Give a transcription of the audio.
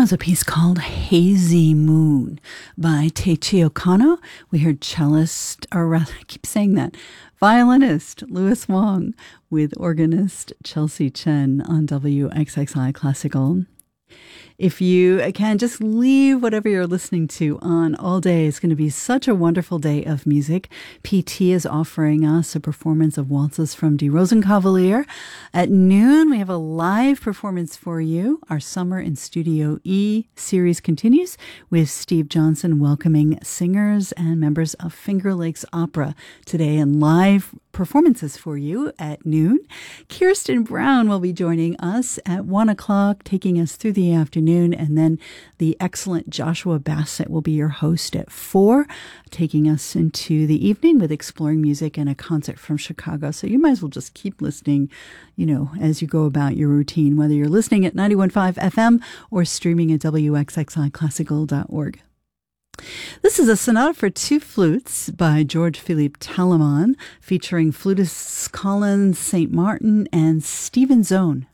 was a piece called Hazy Moon by Teiichi Kano. We heard cellist, or rather, I keep saying that, violinist Louis Wong with organist Chelsea Chen on WXXI Classical. If you can just leave whatever you're listening to on all day, it's going to be such a wonderful day of music. PT is offering us a performance of waltzes from Die Rosenkavalier. At noon, we have a live performance for you. Our Summer in Studio E series continues with Steve Johnson welcoming singers and members of Finger Lakes Opera today, and live performances for you at noon. Kirsten Brown will be joining us at 1 o'clock, taking us through the afternoon, and then the excellent Joshua Bassett will be your host at 4, taking us into the evening with Exploring Music and a concert from Chicago. So you might as well just keep listening, as you go about your routine, whether you're listening at 91.5 FM or streaming at wxxiclassical.org. This is a sonata for two flutes by George Philippe Talaman, featuring flutists Colin St. Martin and Stephen Zone.